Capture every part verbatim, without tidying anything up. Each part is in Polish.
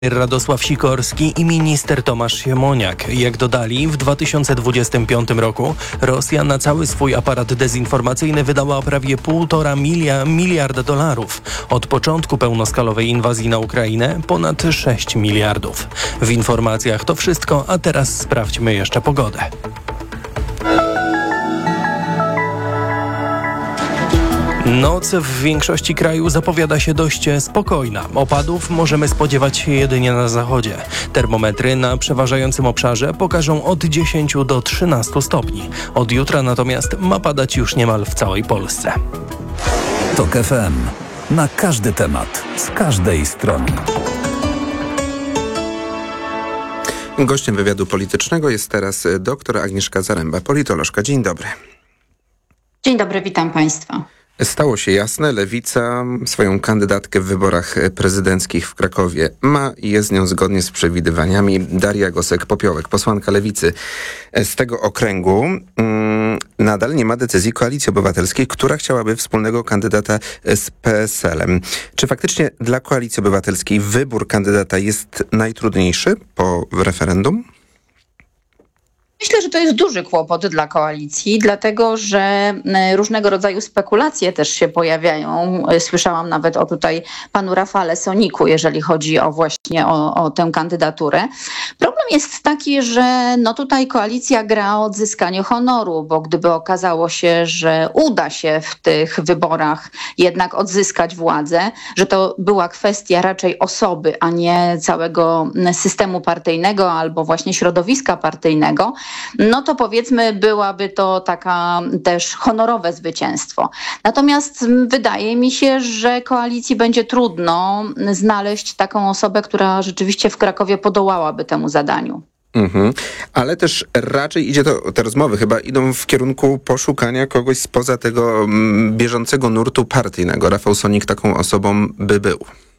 Radosław Sikorski i minister Tomasz Siemoniak. Jak dodali, w dwa tysiące dwudziestym piątym roku Rosja na cały swój aparat dezinformacyjny wydała prawie półtora milia, miliarda dolarów. Od początku pełnoskalowej inwazji na Ukrainę ponad sześć miliardów. W informacjach to wszystko, a teraz sprawdźmy jeszcze pogodę. Noc w większości kraju zapowiada się dość spokojna. Opadów możemy spodziewać się jedynie na zachodzie. Termometry na przeważającym obszarze pokażą od dziesięciu do trzynastu stopni. Od jutra natomiast ma padać już niemal w całej Polsce. TOK F M. Na każdy temat, z każdej strony. Gościem wywiadu politycznego jest teraz dr Agnieszka Zaręba, politolożka. Dzień dobry. Dzień dobry, witam Państwa. Stało się jasne, Lewica swoją kandydatkę w wyborach prezydenckich w Krakowie ma i jest z nią zgodnie z przewidywaniami. Daria Gosek-Popiołek, posłanka Lewicy z tego okręgu. Nadal nie ma decyzji Koalicji Obywatelskiej, która chciałaby wspólnego kandydata z P S L-em. Czy faktycznie dla Koalicji Obywatelskiej wybór kandydata jest najtrudniejszy po referendum? Myślę, że to jest duży kłopot dla koalicji, dlatego że różnego rodzaju spekulacje też się pojawiają. Słyszałam nawet o tutaj panu Rafale Soniku, jeżeli chodzi o właśnie o, o tę kandydaturę. Problem jest taki, że no tutaj koalicja gra o odzyskanie honoru, bo gdyby okazało się, że uda się w tych wyborach jednak odzyskać władzę, że to była kwestia raczej osoby, a nie całego systemu partyjnego albo właśnie środowiska partyjnego, no to powiedzmy byłaby to taka też honorowe zwycięstwo. Natomiast wydaje mi się, że koalicji będzie trudno znaleźć taką osobę, która rzeczywiście w Krakowie podołałaby temu zadaniu. Mhm. Ale też raczej idzie to, te rozmowy chyba idą w kierunku poszukania kogoś spoza tego m, bieżącego nurtu partyjnego. Rafał Sonik taką osobą by był.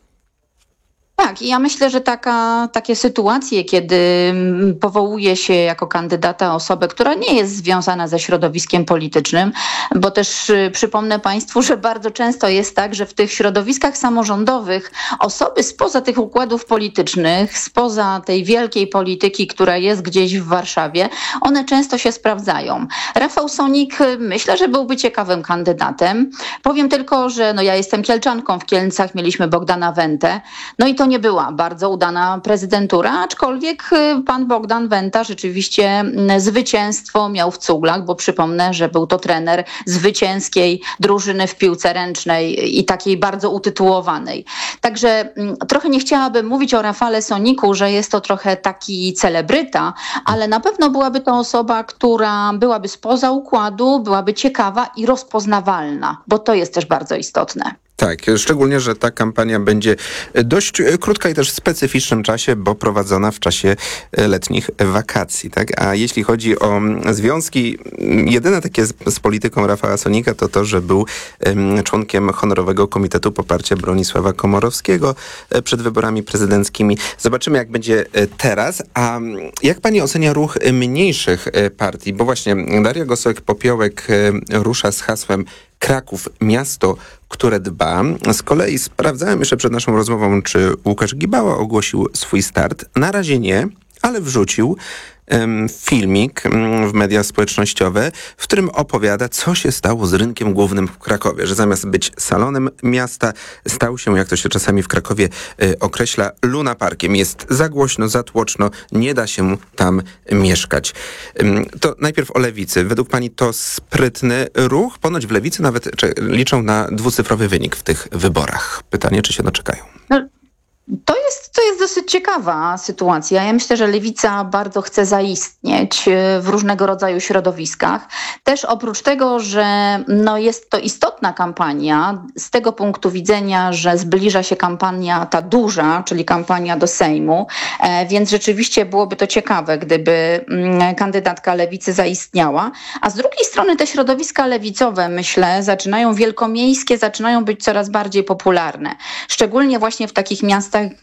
Tak, i ja myślę, że taka, takie sytuacje, kiedy powołuje się jako kandydata osobę, która nie jest związana ze środowiskiem politycznym, bo też y, przypomnę Państwu, że bardzo często jest tak, że w tych środowiskach samorządowych osoby spoza tych układów politycznych, spoza tej wielkiej polityki, która jest gdzieś w Warszawie, one często się sprawdzają. Rafał Sonik myślę, że byłby ciekawym kandydatem. Powiem tylko, że no ja jestem Kielczanką, w Kielcach mieliśmy Bogdana Wentę, no i to nie była bardzo udana prezydentura, aczkolwiek pan Bogdan Wenta rzeczywiście zwycięstwo miał w cuglach, bo przypomnę, że był to trener zwycięskiej drużyny w piłce ręcznej i takiej bardzo utytułowanej. Także trochę nie chciałabym mówić o Rafale Soniku, że jest to trochę taki celebryta, ale na pewno byłaby to osoba, która byłaby spoza układu, byłaby ciekawa i rozpoznawalna, bo to jest też bardzo istotne. Tak, szczególnie, że ta kampania będzie dość krótka i też w specyficznym czasie, bo prowadzona w czasie letnich wakacji, tak? A jeśli chodzi o związki, jedyne takie z, z polityką Rafała Sonika to to, że był um, członkiem Honorowego Komitetu Poparcia Bronisława Komorowskiego przed wyborami prezydenckimi. Zobaczymy, jak będzie teraz. A jak pani ocenia ruch mniejszych partii? Bo właśnie Daria Gosek-Popiołek rusza z hasłem Kraków, miasto, które dba. Z kolei sprawdzałem jeszcze przed naszą rozmową, czy Łukasz Gibała ogłosił swój start. Na razie nie, ale wrzucił um, filmik um, w media społecznościowe, w którym opowiada, co się stało z rynkiem głównym w Krakowie, że zamiast być salonem miasta, stał się, jak to się czasami w Krakowie y, określa, lunaparkiem. Jest za głośno, za tłoczno, nie da się tam mieszkać. Um, to najpierw o Lewicy. Według pani to sprytny ruch? Ponoć w Lewicy nawet czy, liczą na dwucyfrowy wynik w tych wyborach. Pytanie, czy się doczekają? No. To jest, to jest dosyć ciekawa sytuacja. Ja myślę, że Lewica bardzo chce zaistnieć w różnego rodzaju środowiskach. Też oprócz tego, że no jest to istotna kampania z tego punktu widzenia, że zbliża się kampania ta duża, czyli kampania do Sejmu, e, więc rzeczywiście byłoby to ciekawe, gdyby mm, kandydatka Lewicy zaistniała. A z drugiej strony te środowiska lewicowe, myślę, zaczynają wielkomiejskie, zaczynają być coraz bardziej popularne. Szczególnie właśnie w takich miastach, gdzie nie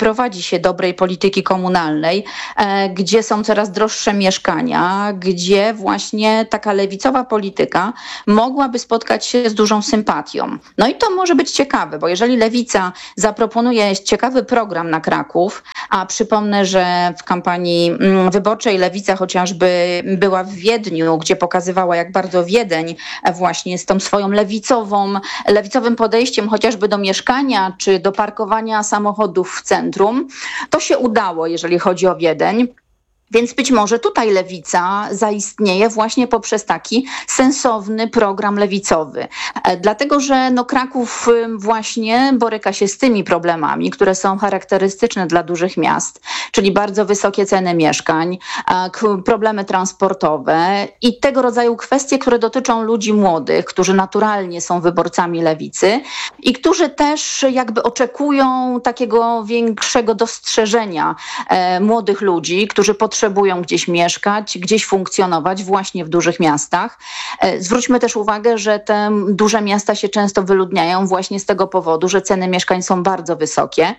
prowadzi się dobrej polityki komunalnej, gdzie są coraz droższe mieszkania, gdzie właśnie taka lewicowa polityka mogłaby spotkać się z dużą sympatią. No i to może być ciekawe, bo jeżeli Lewica zaproponuje ciekawy program na Kraków, a przypomnę, że w kampanii wyborczej Lewica chociażby była w Wiedniu, gdzie pokazywała, jak bardzo Wiedeń właśnie z tą swoją lewicową, lewicowym podejściem chociażby do mieszkania czy do parkowania samochodów w centrum, to się udało, jeżeli chodzi o Wiedeń. Więc być może tutaj Lewica zaistnieje właśnie poprzez taki sensowny program lewicowy. Dlatego, że no Kraków właśnie boryka się z tymi problemami, które są charakterystyczne dla dużych miast, czyli bardzo wysokie ceny mieszkań, problemy transportowe i tego rodzaju kwestie, które dotyczą ludzi młodych, którzy naturalnie są wyborcami lewicy i którzy też jakby oczekują takiego większego dostrzeżenia młodych ludzi, którzy potrzebują potrzebują gdzieś mieszkać, gdzieś funkcjonować właśnie w dużych miastach. Zwróćmy też uwagę, że te duże miasta się często wyludniają właśnie z tego powodu, że ceny mieszkań są bardzo wysokie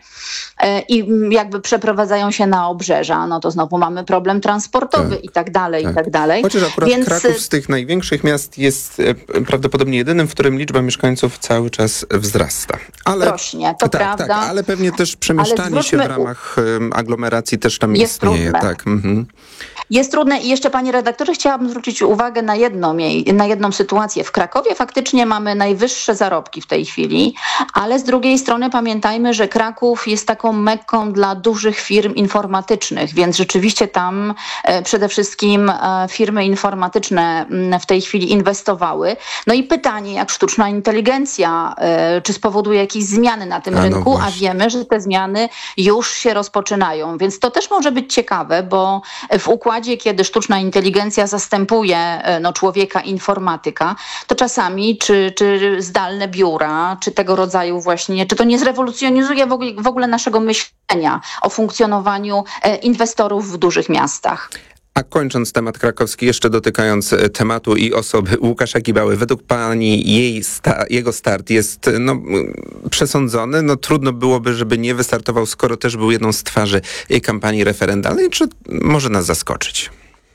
i jakby przeprowadzają się na obrzeża, no to znowu mamy problem transportowy tak, i tak dalej, tak. i tak dalej. Chociaż akurat Więc... Kraków z tych największych miast jest prawdopodobnie jedynym, w którym liczba mieszkańców cały czas wzrasta. Ale, Rośnie, to tak, prawda. Tak, ale pewnie też przemieszczanie się w ramach u... aglomeracji też tam jest istnieje. Trudne. Tak. Mhm. Jest trudne i jeszcze, panie redaktorze, chciałabym zwrócić uwagę na jedną, na jedną sytuację. W Krakowie faktycznie mamy najwyższe zarobki w tej chwili, ale z drugiej strony pamiętajmy, że Kraków jest taką mekką dla dużych firm informatycznych, więc rzeczywiście tam e, przede wszystkim e, firmy informatyczne m, w tej chwili inwestowały. No i pytanie, jak sztuczna inteligencja, e, czy spowoduje jakieś zmiany na tym a, rynku, no a wiemy, że te zmiany już się rozpoczynają, więc to też może być ciekawe, bo w układzie, kiedy sztuczna inteligencja zastępuje no, człowieka informatyka, to czasami czy, czy zdalne biura, czy tego rodzaju właśnie, czy to nie zrewolucjonizuje w ogóle, w ogóle naszego myślenia o funkcjonowaniu inwestorów w dużych miastach. A kończąc temat krakowski, jeszcze dotykając tematu i osoby Łukasza Kibały, według pani jej sta- jego start jest no, przesądzony? No trudno byłoby, żeby nie wystartował, skoro też był jedną z twarzy jej kampanii referendalnej. Czy może nas zaskoczyć?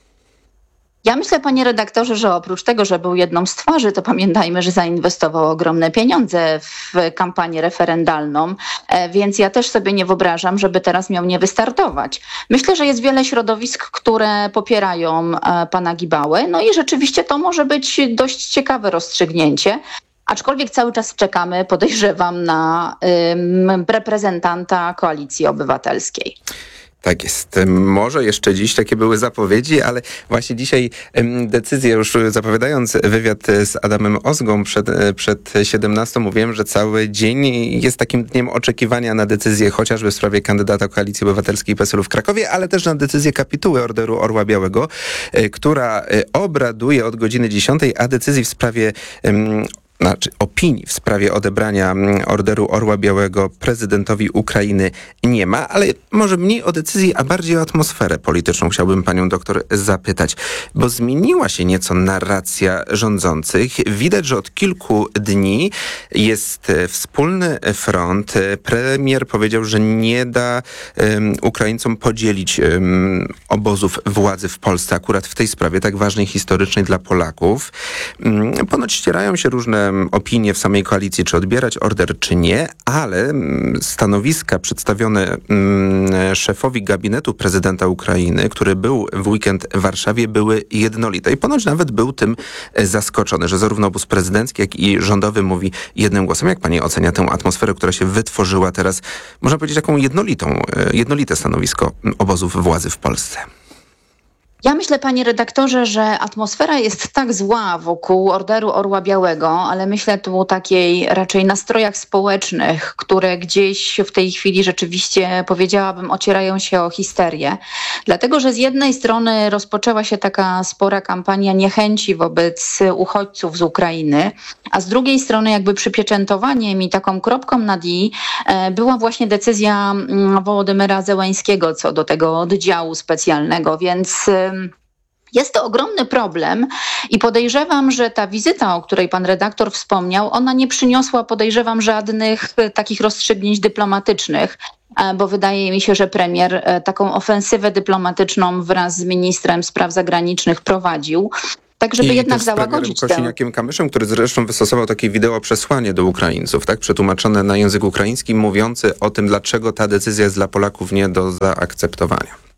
Ja myślę, panie redaktorze, że oprócz tego, że był jedną z twarzy, to pamiętajmy, że zainwestował ogromne pieniądze w kampanię referendalną, więc ja też sobie nie wyobrażam, żeby teraz miał nie wystartować. Myślę, że jest wiele środowisk, które popierają pana Gibałę, no i rzeczywiście to może być dość ciekawe rozstrzygnięcie. Aczkolwiek cały czas czekamy, podejrzewam, na ym, reprezentanta Koalicji Obywatelskiej. Tak jest. Może jeszcze dziś takie były zapowiedzi, ale właśnie dzisiaj decyzję, już zapowiadając wywiad z Adamem Ozgą przed, przed siedemnastą, mówiłem, że cały dzień jest takim dniem oczekiwania na decyzję chociażby w sprawie kandydata Koalicji Obywatelskiej P S L u w Krakowie, ale też na decyzję kapituły Orderu Orła Białego, która obraduje od godziny dziesiątej, a decyzji w sprawie Znaczy opinii w sprawie odebrania Orderu Orła Białego prezydentowi Ukrainy nie ma, ale może mniej o decyzji, a bardziej o atmosferę polityczną chciałbym panią doktor zapytać, bo zmieniła się nieco narracja rządzących. Widać, że od kilku dni jest wspólny front. Premier powiedział, że nie da um, Ukraińcom podzielić um, obozów władzy w Polsce, akurat w tej sprawie tak ważnej, historycznej dla Polaków. Um, ponoć ścierają się różne opinie w samej koalicji, czy odbierać order, czy nie, ale stanowiska przedstawione mm, szefowi gabinetu prezydenta Ukrainy, który był w weekend w Warszawie, były jednolite. I ponoć nawet był tym zaskoczony, że zarówno obóz prezydencki, jak i rządowy mówi jednym głosem. Jak pani ocenia tę atmosferę, która się wytworzyła teraz, można powiedzieć, taką jednolitą, jednolite stanowisko obozów władzy w Polsce? Ja myślę, panie redaktorze, że atmosfera jest tak zła wokół Orderu Orła Białego, ale myślę tu o takiej raczej nastrojach społecznych, które gdzieś w tej chwili rzeczywiście, powiedziałabym, ocierają się o histerię. Dlatego, że z jednej strony rozpoczęła się taka spora kampania niechęci wobec uchodźców z Ukrainy, a z drugiej strony jakby przypieczętowaniem i taką kropką nad i była właśnie decyzja Wołodymyra Zełenskiego co do tego oddziału specjalnego, więc jest to ogromny problem i podejrzewam, że ta wizyta, o której pan redaktor wspomniał, ona nie przyniosła, podejrzewam, żadnych takich rozstrzygnięć dyplomatycznych. bo wydaje mi się, że premier taką ofensywę dyplomatyczną wraz z ministrem spraw zagranicznych prowadził. Tak, żeby I jednak też z premierem załagodzić tę... Kosiniakiem-Kamyszem, który zresztą wystosował takie wideo przesłanie do Ukraińców, tak, przetłumaczone na język ukraiński, mówiący o tym, dlaczego ta decyzja jest dla Polaków nie do zaakceptowania.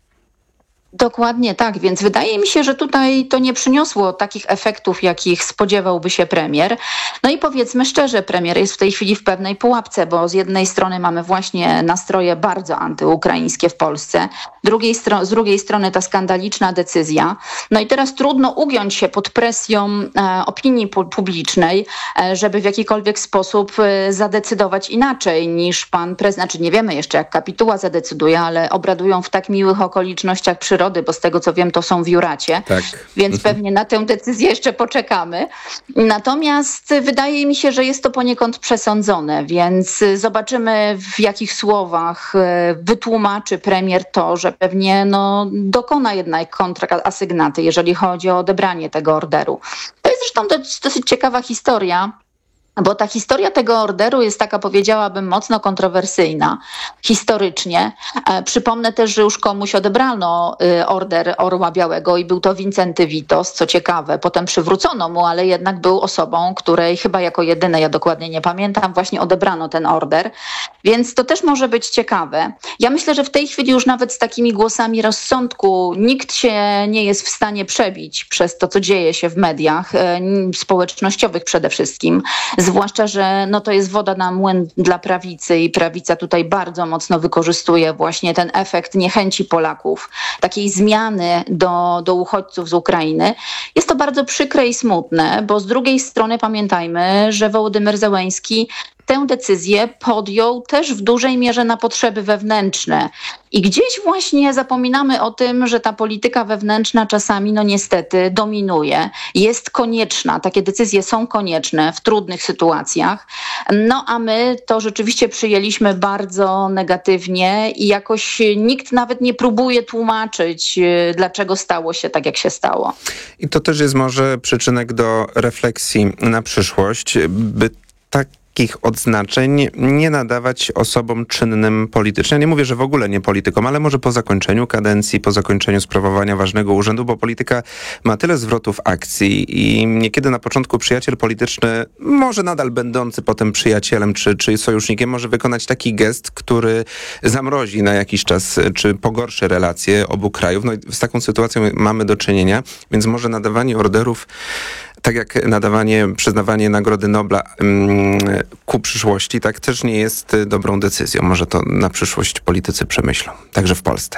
Dokładnie tak, więc wydaje mi się, że tutaj to nie przyniosło takich efektów, jakich spodziewałby się premier. No i powiedzmy szczerze, premier jest w tej chwili w pewnej pułapce, bo z jednej strony mamy właśnie nastroje bardzo antyukraińskie w Polsce, drugiej stro- z drugiej strony ta skandaliczna decyzja. No i teraz trudno ugiąć się pod presją e, opinii pu- publicznej, e, żeby w jakikolwiek sposób e, zadecydować inaczej niż pan prezydent. Znaczy nie wiemy jeszcze, jak kapituła zadecyduje, ale obradują w tak miłych okolicznościach przyrody, bo z tego co wiem, to są w Juracie, Tak. więc pewnie na tę decyzję jeszcze poczekamy. Natomiast wydaje mi się, że jest to poniekąd przesądzone, więc zobaczymy, w jakich słowach wytłumaczy premier to, że pewnie no, dokona jednak kontrasygnaty, jeżeli chodzi o odebranie tego orderu. To jest zresztą dosyć, dosyć ciekawa historia, bo ta historia tego orderu jest taka, powiedziałabym, mocno kontrowersyjna historycznie. E, przypomnę też, że już komuś odebrano y, order Orła Białego i był to Wincenty Witos, co ciekawe. Potem przywrócono mu, ale jednak był osobą, której chyba jako jedyne, ja dokładnie nie pamiętam, właśnie odebrano ten order. Więc to też może być ciekawe. Ja myślę, że w tej chwili już nawet z takimi głosami rozsądku nikt się nie jest w stanie przebić przez to, co dzieje się w mediach, e, społecznościowych przede wszystkim. Zwłaszcza, że no to jest woda na młyn dla prawicy i prawica tutaj bardzo mocno wykorzystuje właśnie ten efekt niechęci Polaków, takiej zmiany do, do uchodźców z Ukrainy. Jest to bardzo przykre i smutne, bo z drugiej strony pamiętajmy, że Wołodymyr Zełenski tę decyzję podjął też w dużej mierze na potrzeby wewnętrzne. I gdzieś właśnie zapominamy o tym, że ta polityka wewnętrzna czasami, no niestety, dominuje. Jest konieczna, takie decyzje są konieczne w trudnych sytuacjach. No a my to rzeczywiście przyjęliśmy bardzo negatywnie i jakoś nikt nawet nie próbuje tłumaczyć, dlaczego stało się tak, jak się stało. I to też jest może przyczynek do refleksji na przyszłość, by tak takich odznaczeń nie nadawać osobom czynnym politycznie. Ja nie mówię, że w ogóle nie politykom, ale może po zakończeniu kadencji, po zakończeniu sprawowania ważnego urzędu, bo polityka ma tyle zwrotów akcji i niekiedy na początku przyjaciel polityczny, może nadal będący potem przyjacielem czy, czy sojusznikiem, może wykonać taki gest, który zamrozi na jakiś czas czy pogorszy relacje obu krajów. No i z taką sytuacją mamy do czynienia, więc może nadawanie orderów, tak jak nadawanie, przyznawanie Nagrody Nobla um, ku przyszłości, tak też nie jest dobrą decyzją. Może to na przyszłość politycy przemyślą, także w Polsce.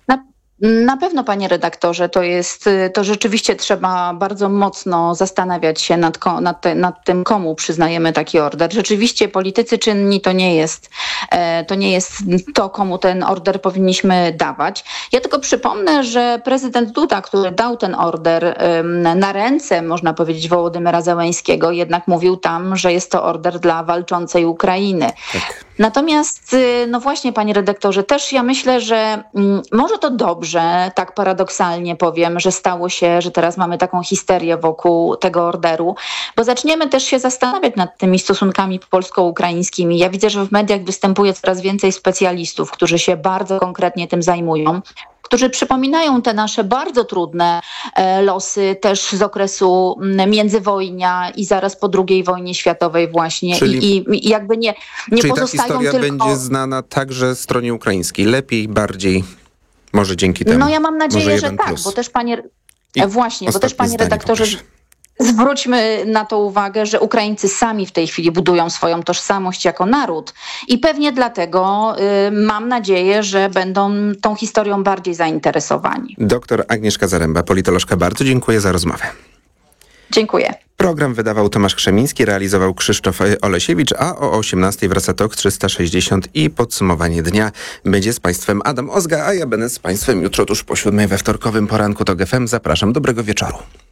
Na pewno, panie redaktorze, to jest, to rzeczywiście trzeba bardzo mocno zastanawiać się nad, nad, te, nad tym, komu przyznajemy taki order. Rzeczywiście politycy czynni to nie jest, to nie jest to, komu ten order powinniśmy dawać. Ja tylko przypomnę, że prezydent Duda, który dał ten order na ręce, można powiedzieć, Wołodymyra Zełenskiego, jednak mówił tam, że jest to order dla walczącej Ukrainy. Tak. Natomiast, no właśnie, panie redaktorze, też ja myślę, że mm, może to dobrze, tak paradoksalnie powiem, że stało się, że teraz mamy taką histerię wokół tego orderu, bo zaczniemy też się zastanawiać nad tymi stosunkami polsko-ukraińskimi. Ja widzę, że w mediach występuje coraz więcej specjalistów, którzy się bardzo konkretnie tym zajmują, którzy przypominają te nasze bardzo trudne e, losy też z okresu międzywojnia i zaraz po drugiej wojnie światowej właśnie. Czyli, I, i, i jakby nie, nie czyli pozostają ta historia tylko... będzie znana także stronie ukraińskiej. Lepiej, bardziej, może dzięki temu. No ja mam nadzieję, że tak, plus. bo też panie... I Właśnie, bo też panie zdanie, redaktorze... poproszę. Zwróćmy na to uwagę, że Ukraińcy sami w tej chwili budują swoją tożsamość jako naród i pewnie dlatego y, mam nadzieję, że będą tą historią bardziej zainteresowani. Doktor Agnieszka Zaręba, politolożka, bardzo dziękuję za rozmowę. Dziękuję. Program wydawał Tomasz Krzemiński, realizował Krzysztof Olesiewicz, a o osiemnastej wraca Tok trzysta sześćdziesiąt i podsumowanie dnia. Będzie z Państwem Adam Ozga, a ja będę z Państwem jutro tuż po siódmej we wtorkowym poranku Tok F M. Zapraszam, dobrego wieczoru.